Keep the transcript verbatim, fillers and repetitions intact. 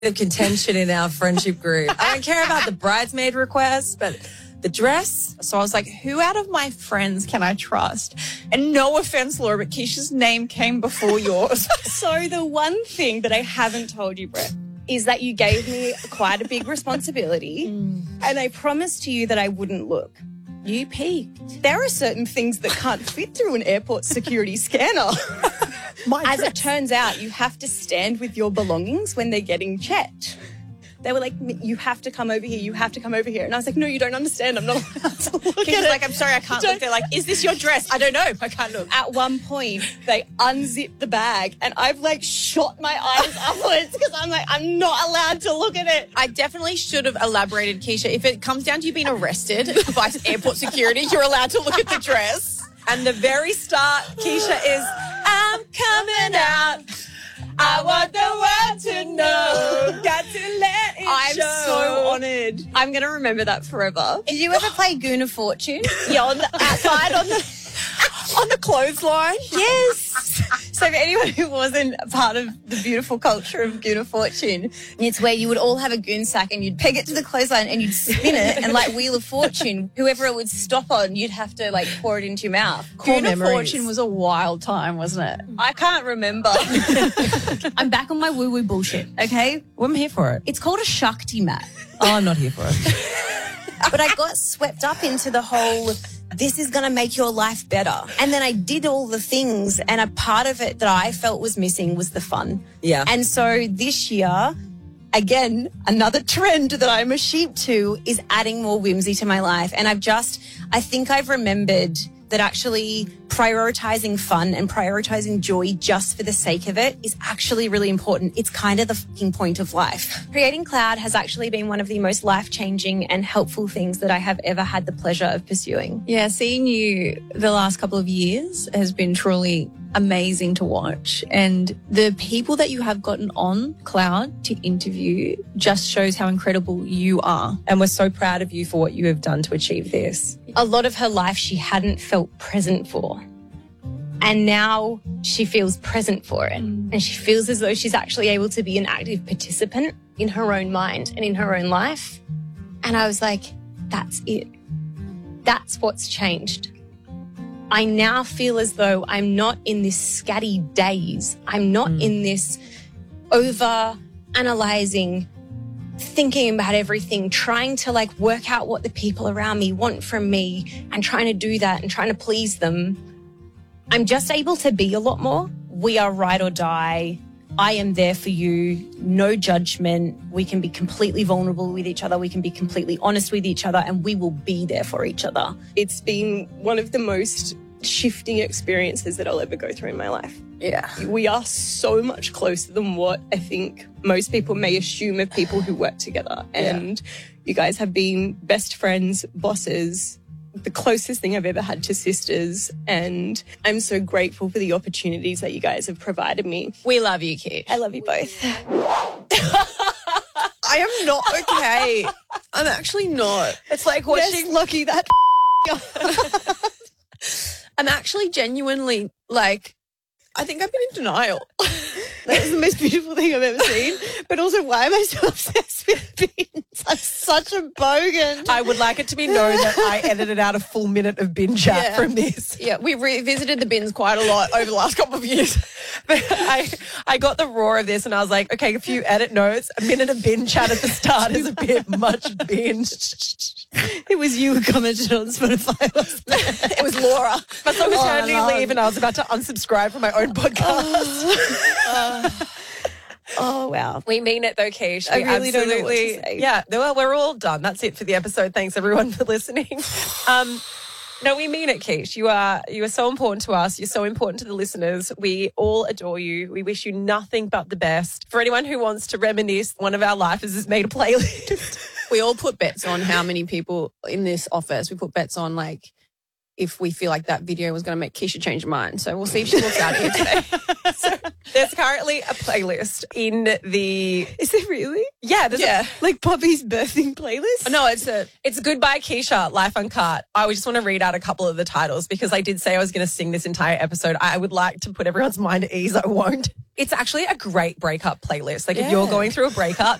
of contention in our friendship group. I don't care about the bridesmaid request, but the dress. So I was like, who out of my friends can I trust? And no offense, Laura, but Keisha's name came before yours. So the one thing that I haven't told you, Brett, is that you gave me quite a big responsibility mm. and I promised to you that I wouldn't look. You peeked. There are certain things that can't fit through an airport security scanner. My As dress. It turns out, you have to stand with your belongings when they're getting checked. They were like, you have to come over here, you have to come over here. And I was like, no, you don't understand. I'm not allowed to look Keisha's at it. like, I'm sorry, I can't look. They're like, is this your dress? I don't know. I can't look. At one point, they unzipped the bag and I've like shot my eyes upwards because I'm like, I'm not allowed to look at it. I definitely should have elaborated, Keisha. If it comes down to you being arrested by airport security, you're allowed to look at the dress. And the very start, Keisha is, I'm coming out. I want the world to know. Got to let it I'm show. I'm so honoured. I'm going to remember that forever. Did you ever play Goon of Fortune? Yeah, on the outside on the on the clothesline. Yes. So for anyone who wasn't a part of the beautiful culture of Goon of Fortune, it's where you would all have a goon sack and you'd peg it to the clothesline and you'd spin it, and like Wheel of Fortune, whoever it would stop on, you'd have to like pour it into your mouth. Goon of Fortune was a wild time, wasn't it? I can't remember. I'm back on my woo-woo bullshit, okay? Well, I'm here for it. It's called a Shakti mat. Oh, I'm not here for it. But I got swept up into the whole, this is going to make your life better. And then I did all the things, and a part of it that I felt was missing was the fun. Yeah. And so this year, again, another trend that I'm a sheep to is adding more whimsy to my life. And I've just, I think I've remembered that actually prioritizing fun and prioritizing joy just for the sake of it is actually really important. It's kind of the fucking point of life. Creating Cloud has actually been one of the most life-changing and helpful things that I have ever had the pleasure of pursuing. Yeah, seeing you the last couple of years has been truly amazing to watch. And the people that you have gotten on Cloud to interview just shows how incredible you are. And we're so proud of you for what you have done to achieve this. A lot of her life she hadn't felt present for. And now she feels present for it. Mm. And she feels as though she's actually able to be an active participant in her own mind and in her own life. And I was like, that's it. That's what's changed. I now feel as though I'm not in this scatty daze. I'm not mm. in this over-analyzing, thinking about everything, trying to like work out what the people around me want from me and trying to do that and trying to please them. I'm just able to be a lot more. We are ride or die. I am there for you. No judgment. We can be completely vulnerable with each other. We can be completely honest with each other, and we will be there for each other. It's been one of the most shifting experiences that I'll ever go through in my life. Yeah. We are so much closer than what I think most people may assume of people who work together. And yeah. You guys have been best friends, bosses, the closest thing I've ever had to sisters. And I'm so grateful for the opportunities that you guys have provided me. We love you, Kate. I love you both. I am not okay. I'm actually not. It's like watching yes, Lucky that I'm actually genuinely like, I think I've been in denial. That is the most beautiful thing I've ever seen. But also, why am I so obsessed with beans? I'm such a bogan. I would like it to be known that I edited out a full minute of bin chat yeah. from this. Yeah, we revisited the bins quite a lot over the last couple of years. But I, I got the roar of this and I was like, okay, a few edit notes. A minute of bin chat at the start is a bit much bin. It was you who commented on Spotify, wasn't it? It was Laura. I was on maternity oh, leave and I was about to unsubscribe from my own podcast. Oh, oh. Oh, wow. We mean it though, Keish. I really don't know what to say. Yeah, well, we're all done. That's it for the episode. Thanks everyone for listening. Um, no, we mean it, Keish. You are, you are so important to us. You're so important to the listeners. We all adore you. We wish you nothing but the best. For anyone who wants to reminisce, one of our lifers has made a playlist. We all put bets on how many people in this office. We put bets on like if we feel like that video was going to make Keisha change her mind. So we'll see if she walks out here today. So there's currently a playlist in the... Is there really? Yeah. There's yeah. A, like Poppy's birthing playlist? No, it's a it's Goodbye Keisha, Life Uncut. I just want to read out a couple of the titles because I did say I was going to sing this entire episode. I would like to put everyone's mind at ease. I won't. it's actually a great breakup playlist. Like if Yeah. you're going through a breakup,